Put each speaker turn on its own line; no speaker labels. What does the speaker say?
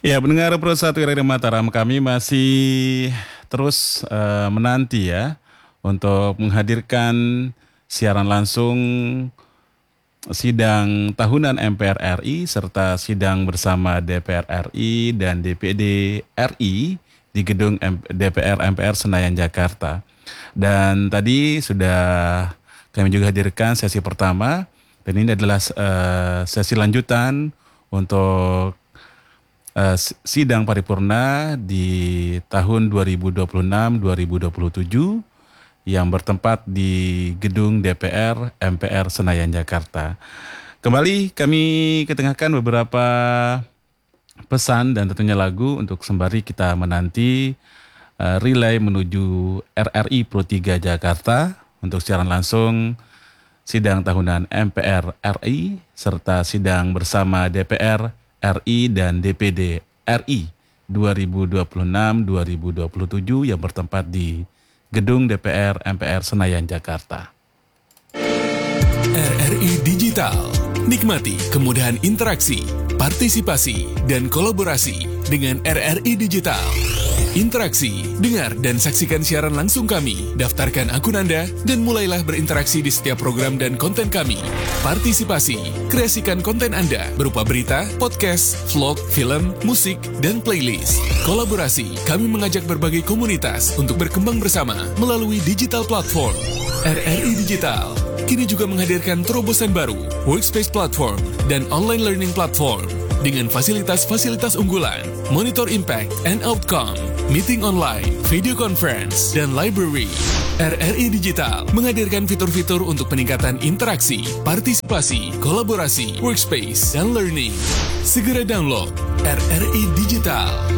Ya, pendengar Pro 1 Radio Mataram, kami masih terus menanti ya untuk menghadirkan siaran langsung sidang tahunan MPR RI serta sidang bersama DPR RI dan DPD RI di gedung DPR MPR Senayan Jakarta. Dan tadi sudah kami juga hadirkan sesi pertama, dan ini adalah sesi lanjutan untuk sidang paripurna di tahun 2026-2027 yang bertempat di gedung DPR MPR Senayan Jakarta. Kembali kami ketengahkan beberapa pesan dan tentunya lagu untuk sembari kita menanti relay menuju RRI Pro 3 Jakarta untuk siaran langsung sidang tahunan MPR RI serta sidang bersama DPR RI dan DPD RI 2026-2027 yang bertempat di gedung DPR MPR Senayan Jakarta.
RRI Digital. Nikmati kemudahan interaksi, partisipasi, dan kolaborasi dengan RRI Digital. Interaksi, dengar dan saksikan siaran langsung kami, daftarkan akun Anda, dan mulailah berinteraksi di setiap program dan konten kami. Partisipasi, kreasikan konten Anda berupa berita, podcast, vlog, film, musik, dan playlist. Kolaborasi, kami mengajak berbagai komunitas untuk berkembang bersama melalui digital platform. RRI Digital kini juga menghadirkan terobosan baru, workspace platform, dan online learning platform dengan fasilitas-fasilitas unggulan, monitor impact and outcome, meeting online, video conference, dan library. RRI Digital menghadirkan fitur-fitur untuk peningkatan interaksi, partisipasi, kolaborasi, workspace, dan learning. Segera download RRI Digital.